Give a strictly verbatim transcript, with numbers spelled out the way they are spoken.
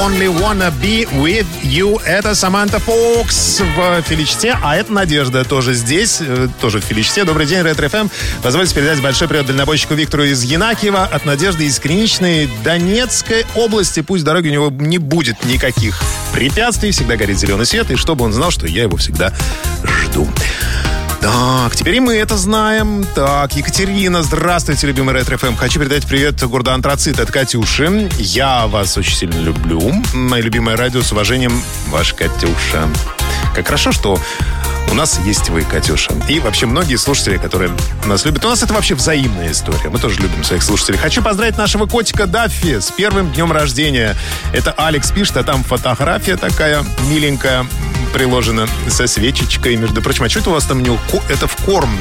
Only Wanna Be With You. Это Саманта Фокс в Феличте, а это Надежда тоже здесь, тоже в Феличте. Добрый день, Ретро-эф эм. Позвольте передать большой привет дальнобойщику Виктору из Янакиева от Надежды из Криничной Донецкой области. Пусть дороги у него не будет никаких препятствий, всегда горит зеленый свет, и чтобы он знал, что я его всегда жду. Так, теперь и мы это знаем. Так, Екатерина, здравствуйте, любимый Ретро-эф эм. Хочу передать привет городу Антрацит от Катюши. Я вас очень сильно люблю. Моя любимая радио, с уважением, ваша Катюша. Как хорошо, что у нас есть вы, Катюша. И вообще многие слушатели, которые нас любят. У нас это вообще взаимная история. Мы тоже любим своих слушателей. Хочу поздравить нашего котика Даффи с первым днем рождения. Это Алекс пишет, а там фотография такая миленькая приложена со свечечкой. Между прочим, а что это у вас там у него? Это в корм